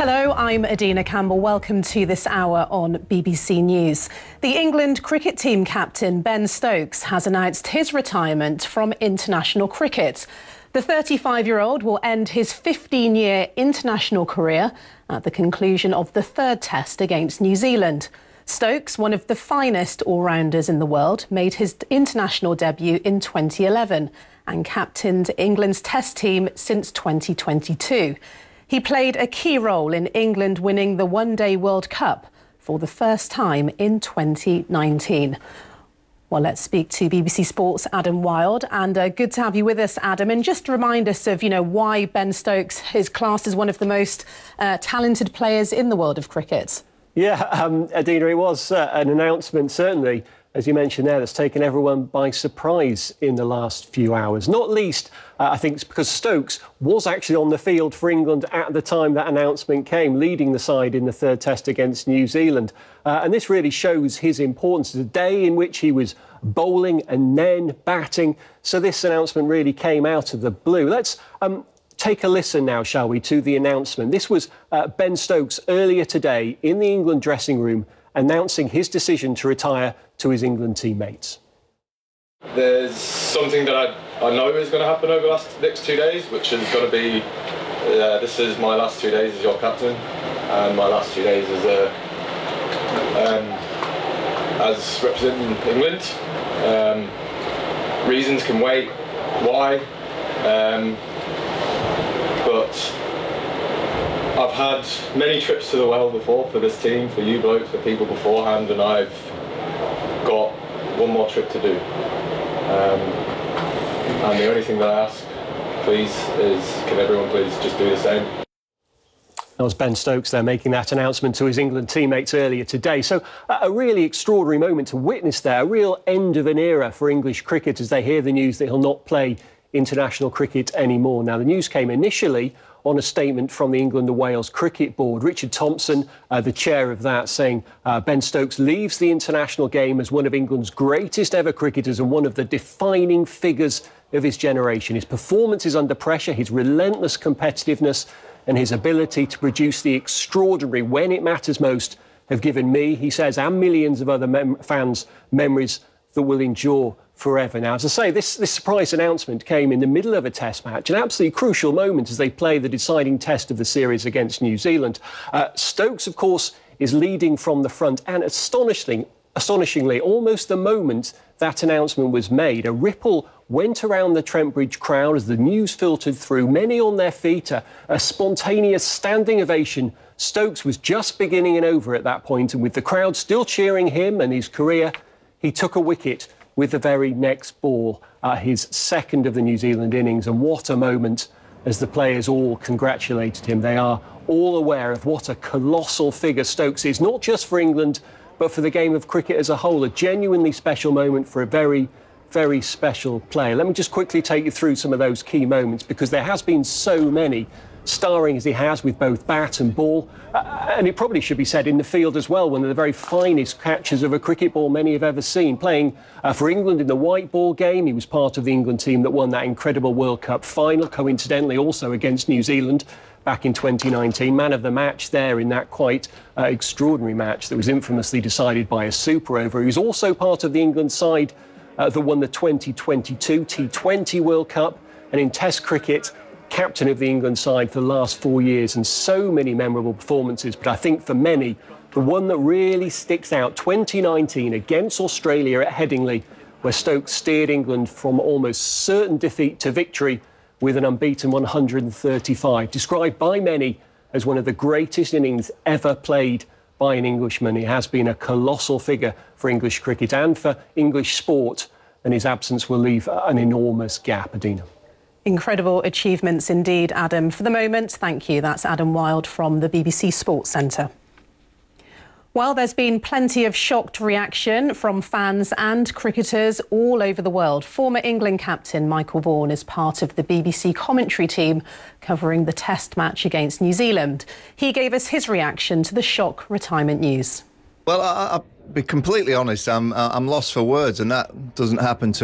Hello, I'm Adina Campbell. Welcome to this hour on BBC News. The England cricket team captain Ben Stokes has announced his retirement from international cricket. The 35-year-old will end his 15-year international career at the conclusion of the third test against New Zealand. Stokes, one of the finest all-rounders in the world, made his international debut in 2011 and captained England's test team since 2022. He played a key role in England winning the One-Day World Cup for the first time in 2019. Well, let's speak to BBC Sports' Adam Wilde, and good to have you with us, Adam. And just remind us of, why Ben Stokes is classed as one of the most talented players in the world of cricket. Yeah, Adina, it was an announcement, certainly, as you mentioned there, that's taken everyone by surprise in the last few hours. Not least, I think, it's because Stokes was actually on the field for England at the time that announcement came, leading the side in the third test against New Zealand. And this really shows his importance. The day in which he was bowling and then batting. So this announcement really came out of the blue. Let's take a listen now, shall we, to the announcement. This was Ben Stokes earlier today in the England dressing room, announcing his decision to retire to his England teammates. There's something that I know is going to happen over the next 2 days, which is going to be, this is my last 2 days as your captain, and my last 2 days as representing England. Reasons can wait, why, but I've had many trips to the well before for this team, for you blokes, for people beforehand, and I've got one more trip to do. And the only thing that I ask, please, is can everyone please just do the same? That was Ben Stokes there making that announcement to his England teammates earlier today. So a really extraordinary moment to witness there, a real end of an era for English cricket as they hear the news that he'll not play international cricket anymore. Now, the news came initially on a statement from the England and Wales Cricket Board. Richard Thompson, the chair of that, saying Ben Stokes leaves the international game as one of England's greatest ever cricketers and one of the defining figures of his generation. His performance is under pressure, his relentless competitiveness and his ability to produce the extraordinary when it matters most have given me, he says, and millions of other fans memories that will endure forever. Now, as I say, this surprise announcement came in the middle of a test match, an absolutely crucial moment as they play the deciding test of the series against New Zealand. Stokes, of course, is leading from the front, and astonishingly, almost the moment that announcement was made, a ripple went around the Trent Bridge crowd as the news filtered through, many on their feet, a spontaneous standing ovation. Stokes was just beginning and over at that point, and with the crowd still cheering him and his career, he took a wicket with the very next ball, his second of the New Zealand innings. And what a moment as the players all congratulated him. They are all aware of what a colossal figure Stokes is, not just for England, but for the game of cricket as a whole. A genuinely special moment for a very, very special player. Let me just quickly take you through some of those key moments, because there has been so many, starring as he has with both bat and ball, and it probably should be said in the field as well, one of the very finest catches of a cricket ball many have ever seen. Playing for England in the white ball game, he was part of the England team that won that incredible World Cup final, coincidentally also against New Zealand back in 2019. Man of the match there in that quite extraordinary match that was infamously decided by a super over. He was also part of the England side that won the 2022 T20 World Cup, and in Test cricket, captain of the England side for the last 4 years, and so many memorable performances. But I think for many, the one that really sticks out, 2019 against Australia at Headingley, where Stokes steered England from almost certain defeat to victory with an unbeaten 135, described by many as one of the greatest innings ever played by an Englishman. He has been a colossal figure for English cricket and for English sport, and his absence will leave an enormous gap, Adina. Incredible achievements indeed, Adam. For the moment, thank you. That's Adam Wilde from the BBC Sports Centre. Well, there's been plenty of shocked reaction from fans and cricketers all over the world. Former England captain Michael Vaughan is part of the BBC commentary team covering the Test match against New Zealand. He gave us his reaction to the shock retirement news. Well, I'll be completely honest, I'm lost for words, and that doesn't happen to